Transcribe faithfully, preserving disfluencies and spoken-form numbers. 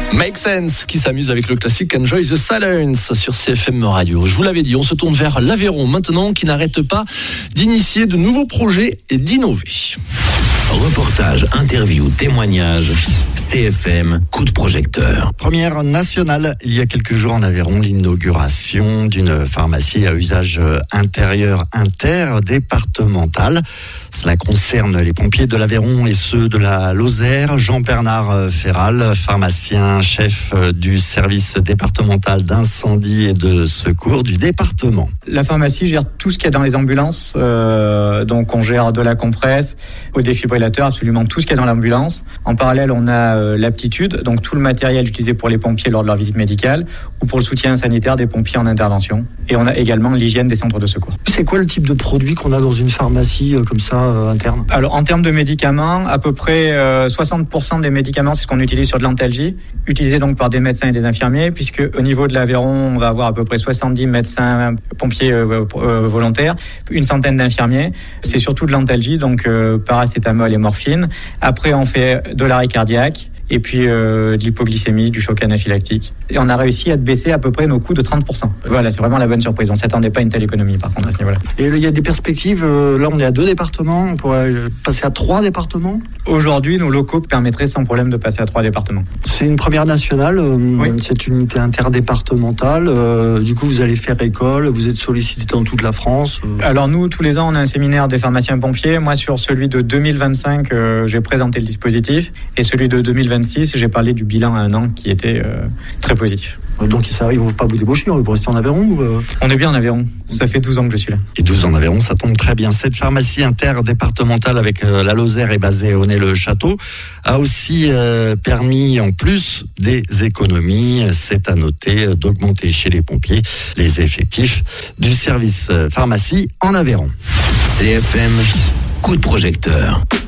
Make Sense qui s'amuse avec le classique Enjoy the Silence sur C F M Radio. Je vous l'avais dit, on se tourne vers l'Aveyron maintenant qui n'arrête pas d'initier de nouveaux projets et d'innover. Reportage, interview, témoignage, C F M, coup de projecteur. Première nationale, il y a quelques jours en Aveyron, l'inauguration d'une pharmacie à usage intérieur interdépartemental. Cela concerne les pompiers de l'Aveyron et ceux de la Lozère. Jean-Bernard Ferral, pharmacien, chef du service départemental d'incendie et de secours du département. La pharmacie gère tout ce qu'il y a dans les ambulances. Euh, donc on gère de la compresse au défibrillateur, absolument tout ce qu'il y a dans l'ambulance. En parallèle, on a euh, l'aptitude, donc tout le matériel utilisé pour les pompiers lors de leur visite médicale ou pour le soutien sanitaire des pompiers en intervention. Et on a également l'hygiène des centres de secours. C'est quoi le type de produit qu'on a dans une pharmacie euh, comme ça euh, interne ? Alors en termes de médicaments, à peu près euh, soixante pour cent des médicaments, c'est ce qu'on utilise sur de l'antalgie, utilisé donc par des médecins et des infirmiers, puisque au niveau de l'Aveyron, on va avoir à peu près soixante-dix médecins, pompiers euh, euh, volontaires, une centaine d'infirmiers. C'est surtout de l'antalgie, donc euh, paracétamol et morphine. Après, on fait de l'arrêt cardiaque. Et puis euh, de l'hypoglycémie, du choc anaphylactique. Et on a réussi à baisser à peu près nos coûts de trente pour cent. Voilà, c'est vraiment la bonne surprise. On ne s'attendait pas à une telle économie, par contre, à ce niveau-là. Et il y a des perspectives, euh, là on est à deux départements, on pourrait passer à trois départements ? Aujourd'hui, nos locaux permettraient sans problème de passer à trois départements. C'est une première nationale, euh, oui. Cette unité interdépartementale. Euh, du coup, vous allez faire école, vous êtes sollicité dans toute la France. Euh... Alors nous, tous les ans, on a un séminaire des pharmaciens pompiers. Moi, sur celui de deux mille vingt-cinq, euh, j'ai présenté le dispositif. Et celui de deux mille vingt-six, j'ai parlé du bilan à un an qui était euh, très positif. Donc ça arrive, on ne va pas vous débaucher, vous restez en Aveyron ou euh... On est bien en Aveyron, ça fait douze ans que je suis là. Et douze ans en Aveyron, ça tombe très bien. Cette pharmacie interdépartementale avec euh, la Lozère est basée à Aunay-le-Château, a aussi euh, permis en plus des économies, c'est à noter, euh, d'augmenter chez les pompiers les effectifs du service euh, pharmacie en Aveyron. C F M, coup de projecteur.